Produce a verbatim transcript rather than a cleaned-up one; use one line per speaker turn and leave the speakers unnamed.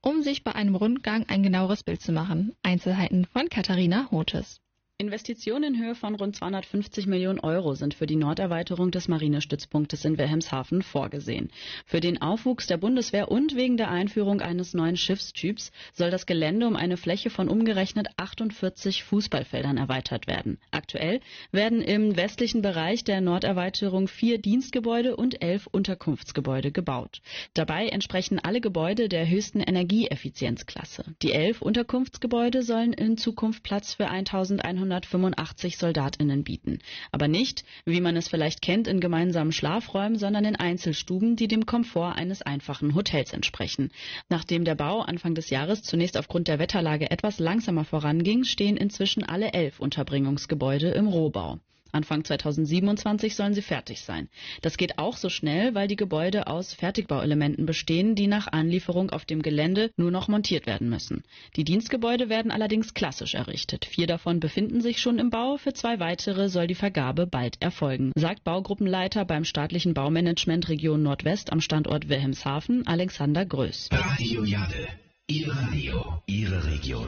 um sich bei einem Rundgang ein genaueres Bild zu machen. Einzelheiten von Katharina Hotes.
Investitionen in Höhe von rund zweihundertfünfzig Millionen Euro sind für die Norderweiterung des Marinestützpunktes in Wilhelmshaven vorgesehen. Für den Aufwuchs der Bundeswehr und wegen der Einführung eines neuen Schiffstyps soll das Gelände um eine Fläche von umgerechnet achtundvierzig Fußballfeldern erweitert werden. Aktuell werden im westlichen Bereich der Norderweiterung vier Dienstgebäude und elf Unterkunftsgebäude gebaut. Dabei entsprechen alle Gebäude der höchsten Energieeffizienzklasse. Die elf Unterkunftsgebäude sollen in Zukunft Platz für eintausendeinhundertfünfundachtzig SoldatInnen bieten. Aber nicht, wie man es vielleicht kennt, in gemeinsamen Schlafräumen, sondern in Einzelstuben, die dem Komfort eines einfachen Hotels entsprechen. Nachdem der Bau Anfang des Jahres zunächst aufgrund der Wetterlage etwas langsamer voranging, stehen inzwischen alle elf Unterbringungsgebäude im Rohbau. Anfang zweitausendsiebenundzwanzig sollen sie fertig sein. Das geht auch so schnell, weil die Gebäude aus Fertigbauelementen bestehen, die nach Anlieferung auf dem Gelände nur noch montiert werden müssen. Die Dienstgebäude werden allerdings klassisch errichtet. Vier davon befinden sich schon im Bau, für zwei weitere soll die Vergabe bald erfolgen, sagt Baugruppenleiter beim staatlichen Baumanagement Region Nordwest am Standort Wilhelmshaven, Alexander Größ.
Radio Jade, Ihr Radio, Ihre Region.